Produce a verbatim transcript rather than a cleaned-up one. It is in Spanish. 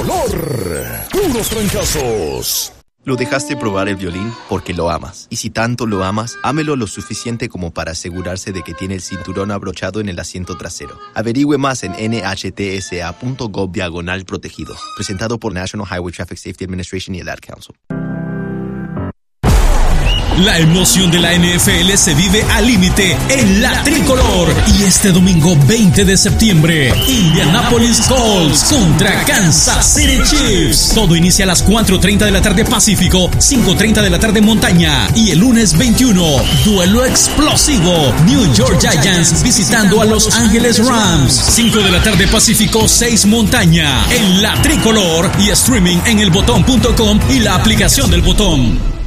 Tricolor. Puros trancazos. Lo dejaste probar el violín porque lo amas. Y si tanto lo amas, ámelo lo suficiente como para asegurarse de que tiene el cinturón abrochado en el asiento trasero. Averigüe más en nhtsa.gov diagonal protegido. Presentado por National Highway Traffic Safety Administration y el Ad Council. La emoción de la N F L se vive al límite en la Tricolor. Y este domingo veinte de septiembre, Indianapolis Colts contra Kansas City Chiefs. Todo inicia a las cuatro treinta de la tarde Pacífico, cinco treinta de la tarde Montaña. Y el lunes veintiuno, duelo explosivo. New York Giants visitando a Los Ángeles Rams. cinco de la tarde Pacífico, seis Montaña. En la Tricolor y streaming en el botón punto com y la aplicación del Botón.